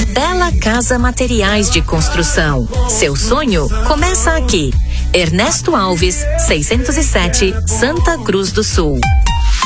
Bela Casa Materiais de Construção. Seu sonho começa aqui. Ernesto Alves, 607, Santa Cruz do Sul.